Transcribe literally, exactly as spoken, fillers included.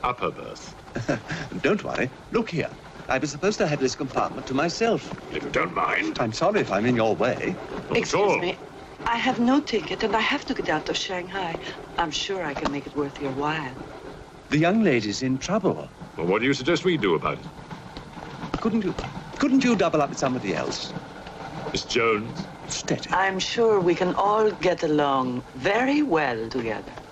upper berth. Don't worry. Look here. I was supposed to have this compartment to myself. If you don't mind. I'm sorry if I'm in your way. Not Excuse at all. me. I have no ticket, and I have to get out of Shanghai. I'm sure I can make it worth your while. The young lady's in trouble. Well, what do you suggest we do about it? Couldn't you... Couldn't you double up with somebody else? Miss Jones? Steady. I'm sure we can all get along very well together.